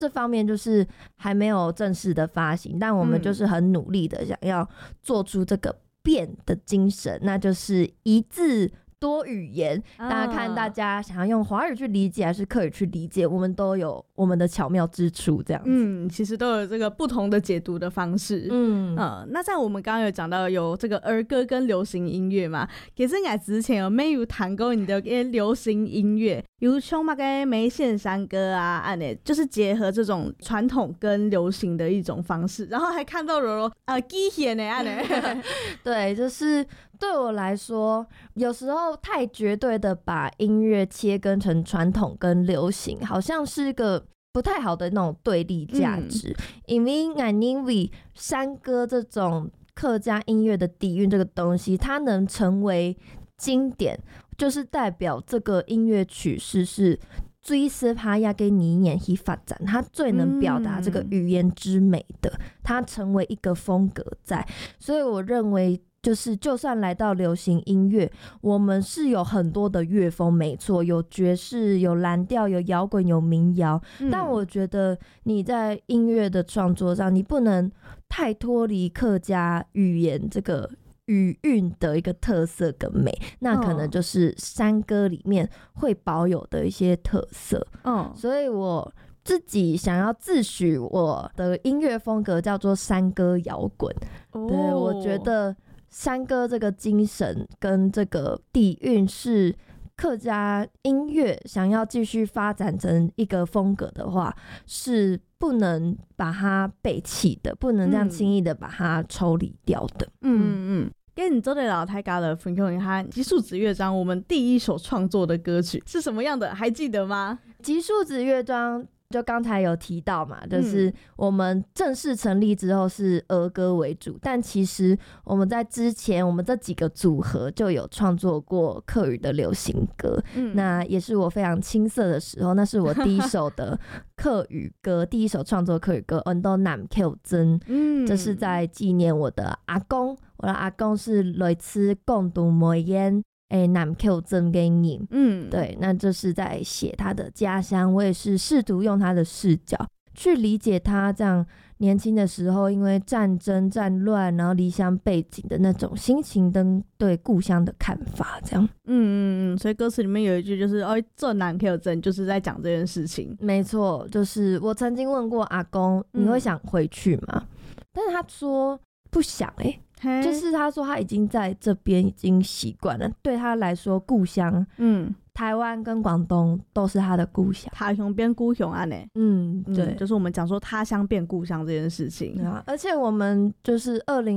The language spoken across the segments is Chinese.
这方面就是还没有正式的发行，但我们就是很努力的想要做出这个变的精神，那就是一字多语言，大家看大家想要用华语去理解还是客语去理解，我们都有我们的巧妙之处，这样子。 其实都有这个不同的解读的方式。那在我们刚刚有讲到有这个儿歌跟流行音乐嘛，其实我之前有没有谈过你的流行音乐，有像那个梅县山歌啊，就是结合这种传统跟流行的一种方式，然后还看到了机械呢， 对，就是对我来说，有时候太绝对的把音乐切割成传统跟流行，好像是一个不太好的那种对立价值。因为我认为山歌这种客家音乐的底蕴这个东西，它能成为经典，就是代表这个音乐曲式是最适合亚给你演去发展，它最能表达这个语言之美的，它成为一个风格在。所以我认为就算来到流行音乐，我们是有很多的乐风，没错，有爵士，有蓝调，有摇滚，有民谣，但我觉得你在音乐的创作上，你不能太脱离客家语言这个语韵的一个特色跟美，那可能就是山歌里面会保有的一些特色。所以我自己想要自诩我的音乐风格叫做山歌摇滚。对，我觉得山歌这个精神跟这个底蕴是客家音乐想要继续发展成一个风格的话，是不能把它背弃的，不能这样轻易的把它抽离掉的。 跟你做的老太家的分享一下极速子乐章，我们第一首创作的歌曲是什么样的，还记得吗？ 极速子乐章就刚才有提到嘛，就是我们正式成立之后是儿歌为主，但其实我们在之前我们这几个组合就有创作过客语的流行歌，那也是我非常青涩的时候，那是我第一首的客语歌，第一首创作客语歌《언더南 Q 真》，这是在纪念我的阿公，我的阿公是来自广东梅烟南 Q 真给你，对，那这是在写他的家乡，我也是试图用他的视角去理解他这样年轻的时候因为战争战乱然后离乡背景的那种心情跟对故乡的看法这样。 所以歌词里面有一句就是这南 Q 真，就是在讲这件事情。 没错，就是我曾经问过阿公你会想回去吗？但是他说不想就是他说他已经在这边已经习惯了，对他来说故乡台湾跟广东都是他的故乡， 他乡变故乡啊对，就是我们讲说他乡变故乡这件事情。 而且我们就是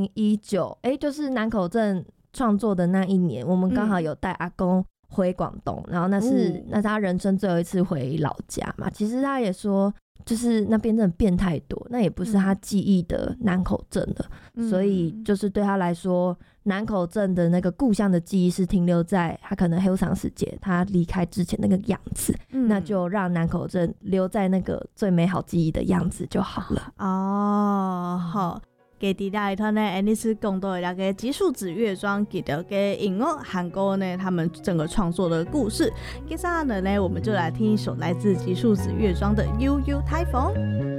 2019就是南口镇创作的那一年，我们刚好有带阿公回广东，然后那是他人生最后一次回老家嘛。其实他也说就是那边真的变太多，那也不是他记忆的南口镇的，所以就是对他来说南口镇的那个故乡的记忆是停留在他可能黑长时节他离开之前那个样子，那就让南口镇留在那个最美好记忆的样子就好了。 好，给大家一团呢，这次更多的那个极速子乐章，给到给音乐韩国呢，他们整个创作的故事。接下来呢，我们就来听一首来自极速子乐章的《悠悠台风》。